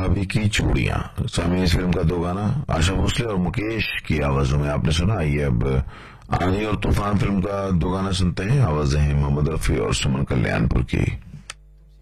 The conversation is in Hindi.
भाभी की चूड़ियां। सामने इस फिल्म का दो गाना आशा भोसले और मुकेश की आवाजों में आपने सुना। आइए अब आंधी और तूफान फिल्म का दो गाना सुनते हैं। आवाजें हैं मोहम्मद रफी और सुमन कल्याणपुर की।